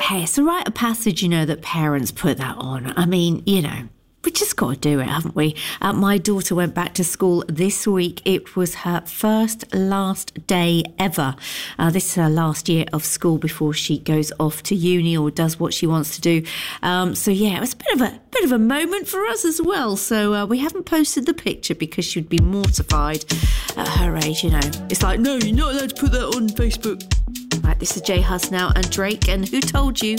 hey, it's a rite of passage, that parents put that on. I mean, we just got to do it, haven't we? My daughter went back to school this week. It was her last day ever. This is her last year of school before she goes off to uni or does what she wants to do. So yeah, it was a bit of a moment for us as well. So we haven't posted the picture because she'd be mortified at her age. It's like, no, you're not allowed to put that on Facebook. Right, this is Jay Huss now and Drake, and Who Told You?